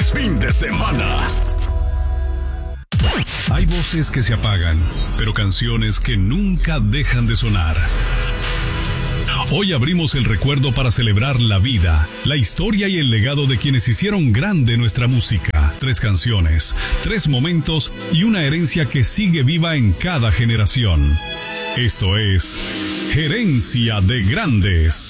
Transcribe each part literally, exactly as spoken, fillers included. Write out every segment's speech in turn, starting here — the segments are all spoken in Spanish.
es fin de semana. Hay voces que se apagan, pero canciones que nunca dejan de sonar. Hoy abrimos el recuerdo para celebrar la vida, la historia y el legado de quienes hicieron grande nuestra música. Tres canciones, tres momentos y una herencia que sigue viva en cada generación. Esto es Herencia de Grandes.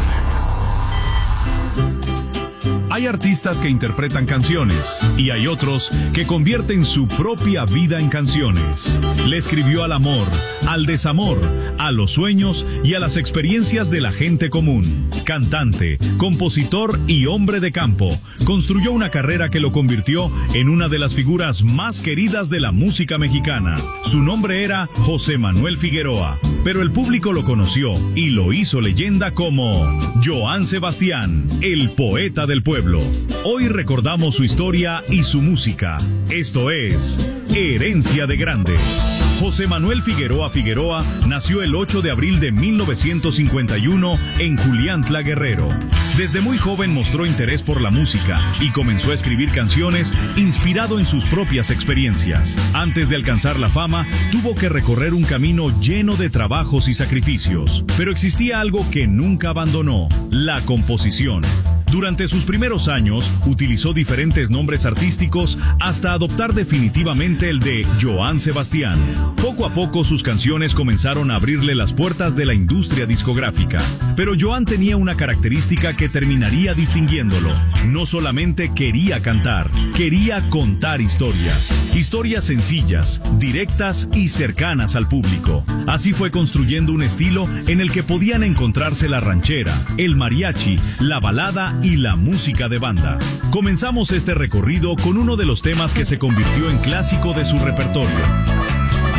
Hay artistas que interpretan canciones y hay otros que convierten su propia vida en canciones. Le escribió al amor, al desamor, a los sueños y a las experiencias de la gente común. Cantante, compositor y hombre de campo, construyó una carrera que lo convirtió en una de las figuras más queridas de la música mexicana. Su nombre era José Manuel Figueroa, pero el público lo conoció y lo hizo leyenda como Joan Sebastián, el poeta del pueblo. Hoy recordamos su historia y su música. Esto es Herencia de Grandes. José Manuel Figueroa Figueroa nació el ocho de abril de mil novecientos cincuenta y uno en Juliantla, Guerrero. Desde muy joven mostró interés por la música y comenzó a escribir canciones inspirado en sus propias experiencias. Antes de alcanzar la fama, tuvo que recorrer un camino lleno de trabajos y sacrificios. Pero existía algo que nunca abandonó: la composición. Durante sus primeros años, utilizó diferentes nombres artísticos hasta adoptar definitivamente el de Joan Sebastián. Poco a poco sus canciones comenzaron a abrirle las puertas de la industria discográfica. Pero Joan tenía una característica que terminaría distinguiéndolo. No solamente quería cantar, quería contar historias. Historias sencillas, directas y cercanas al público. Así fue construyendo un estilo en el que podían encontrarse la ranchera, el mariachi, la balada y la música de banda. Comenzamos este recorrido con uno de los temas que se convirtió en clásico de su repertorio: